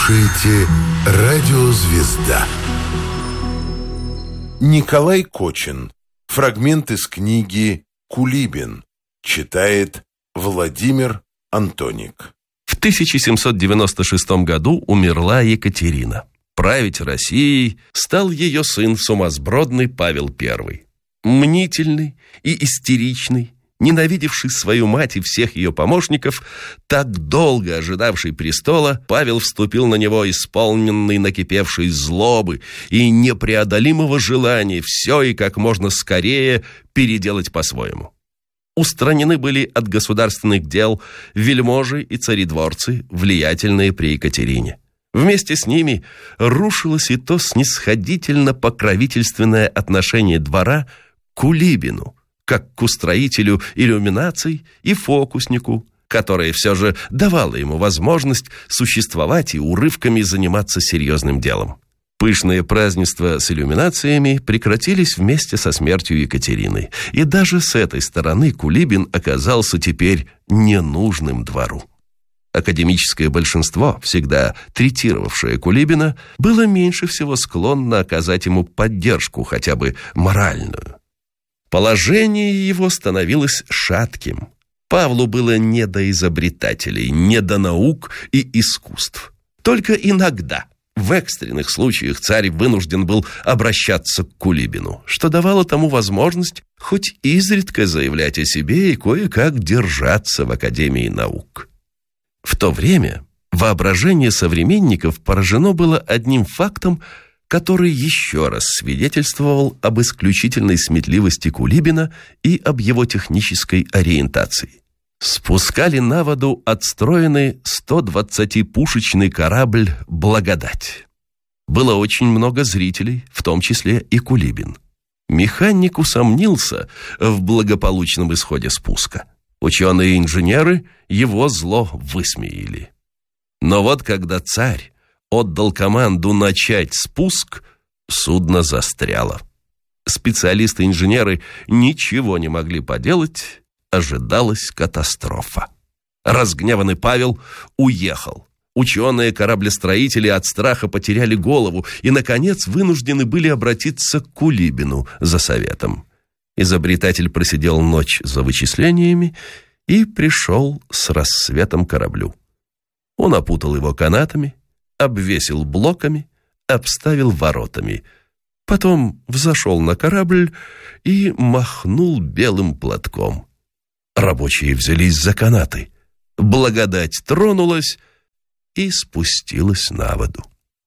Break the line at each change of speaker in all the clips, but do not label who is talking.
слушаете «Радио Звезда». Николай Кочин. Фрагмент из книги «Кулибин». Читает Владимир Антоник.
В 1796 году умерла Екатерина. Править Россией стал ее сын сумасбродный Павел I. Мнительный и истеричный, ненавидевший свою мать и всех ее помощников, так долго ожидавший престола, Павел вступил на него исполненный накипевшей злобы и непреодолимого желания все и как можно скорее переделать по-своему. Устранены были от государственных дел вельможи и царедворцы, влиятельные при Екатерине. Вместе с ними рушилось и то снисходительно-покровительственное отношение двора к Кулибину, как к устроителю иллюминаций и фокуснику, которое все же давало ему возможность существовать и урывками заниматься серьезным делом. Пышные празднества с иллюминациями прекратились вместе со смертью Екатерины, и даже с этой стороны Кулибин оказался теперь ненужным двору. Академическое большинство, всегда третировавшее Кулибина, было меньше всего склонно оказать ему поддержку, хотя бы моральную. Положение его становилось шатким. Павлу было не до изобретателей, не до наук и искусств. Только иногда, в экстренных случаях, царь вынужден был обращаться к Кулибину, что давало тому возможность хоть изредка заявлять о себе и кое-как держаться в Академии наук. В то время воображение современников поражено было одним фактом, который еще раз свидетельствовал об исключительной сметливости Кулибина и об его технической ориентации. Спускали на воду отстроенный 120-пушечный корабль «Благодать». Было очень много зрителей, в том числе и Кулибин. Механик усомнился в благополучном исходе спуска. Ученые и инженеры его зло высмеяли. Но вот когда царь отдал команду начать спуск, судно застряло. Специалисты-инженеры ничего не могли поделать, ожидалась катастрофа. Разгневанный Павел уехал. Ученые кораблестроители от страха потеряли голову и, наконец, вынуждены были обратиться к Кулибину за советом. Изобретатель просидел ночь за вычислениями и пришел с рассветом к кораблю. Он опутал его канатами, обвесил блоками, обставил воротами. Потом взошел на корабль и махнул белым платком. Рабочие взялись за канаты. Благодать тронулась и спустилась на воду.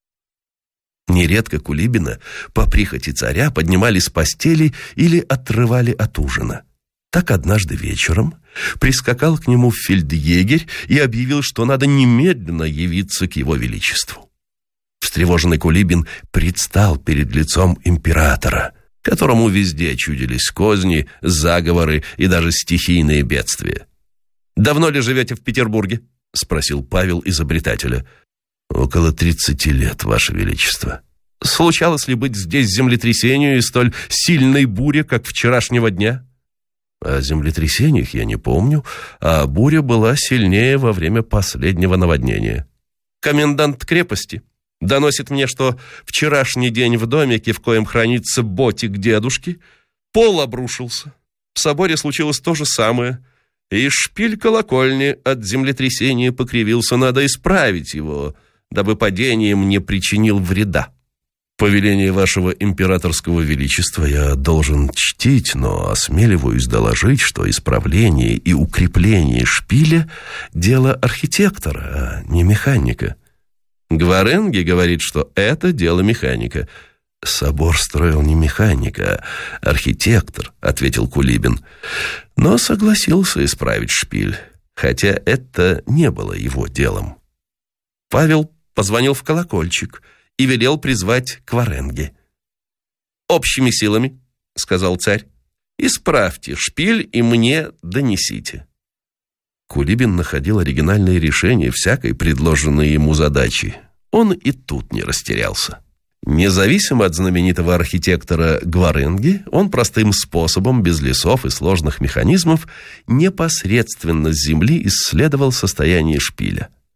Нередко Кулибина по прихоти царя поднимали с постели или отрывали от ужина. Так однажды вечером прискакал к нему фельдъегерь и объявил, что надо немедленно явиться к его величеству. Встревоженный Кулибин предстал перед лицом императора, которому везде чудились козни, заговоры и даже стихийные бедствия. «Давно ли живете в Петербурге?» — спросил Павел изобретателя. «Около 30 лет, Ваше Величество». «Случалось ли быть здесь землетрясению и столь сильной буре, как вчерашнего дня?» «О землетрясениях я не помню, а буря была сильнее во время последнего наводнения». «Комендант крепости доносит мне, что вчерашний день в домике, в коем хранится ботик дедушки, пол обрушился. В соборе случилось то же самое, и шпиль колокольни от землетрясения покривился. Надо исправить его, дабы падением не причинил вреда». «По велению вашего императорского величества я должен чтить, но осмеливаюсь доложить, что исправление и укрепление шпиля – дело архитектора, а не механика». «Гваренги говорит, что это дело механика». «Собор строил не механик, а архитектор», – ответил Кулибин, но согласился исправить шпиль, хотя это не было его делом. Павел позвонил в колокольчик и велел призвать Гваренги. «Общими силами, — сказал царь, — исправьте шпиль и мне донесите». Кулибин находил оригинальные решения всякой предложенной ему задачи. Он и тут не растерялся. Независимо от знаменитого архитектора Гваренги, он простым способом, без лесов и сложных механизмов, непосредственно с земли исследовал состояние шпиля.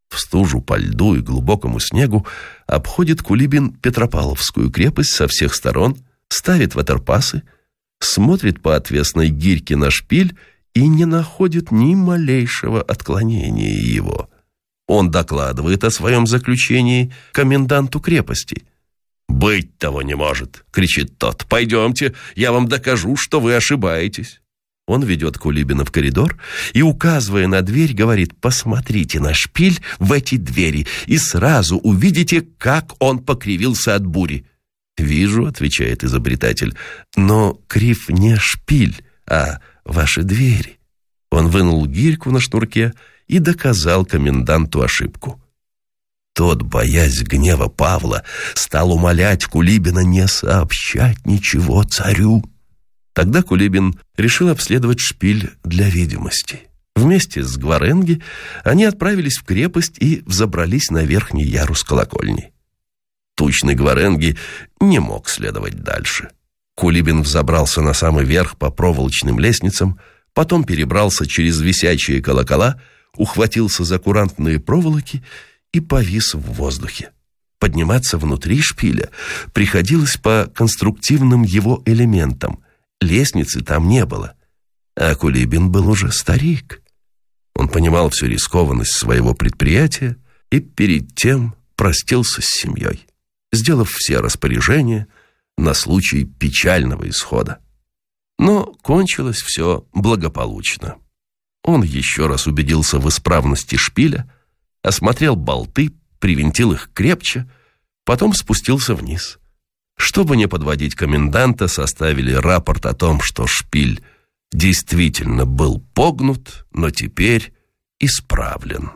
В стужу, по льду и глубокому снегу обходит Кулибин Петропавловскую крепость со всех сторон, ставит ватерпасы, смотрит по отвесной гирьке на шпиль и не находит ни малейшего отклонения его. Он докладывает о своем заключении коменданту крепости. «Быть того не может!» — кричит тот. «Пойдемте, я вам докажу, что вы ошибаетесь». Он ведет Кулибина в коридор и, указывая на дверь, говорит: «Посмотрите на шпиль в эти двери и сразу увидите, как он покривился от бури». «Вижу», — отвечает изобретатель, «но крив не шпиль, а ваши двери». Он вынул гирьку на шнурке и доказал коменданту ошибку. Тот, боясь гнева Павла, стал умолять Кулибина не сообщать ничего царю. Тогда Кулибин решил обследовать шпиль для видимости. Вместе с Гваренги они отправились в крепость и взобрались на верхний ярус колокольни. Тучный Гваренги не мог следовать дальше. Кулибин взобрался на самый верх по проволочным лестницам, потом перебрался через висячие колокола, ухватился за курантные проволоки и повис в воздухе. Подниматься внутри шпиля приходилось по конструктивным его элементам. Лестницы там не было, а Кулибин был уже старик. Он понимал всю рискованность своего предприятия и перед тем простился с семьей, сделав все распоряжения на случай печального исхода. Но кончилось все благополучно. Он еще раз убедился в исправности шпиля, осмотрел болты, привинтил их крепче, потом спустился вниз. Чтобы не подводить коменданта, составили рапорт о том, что шпиль действительно был погнут, но теперь исправлен.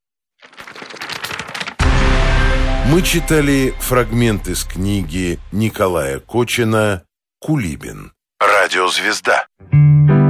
Мы читали фрагмент из книги Николая Кочина «Кулибин». Радиозвезда.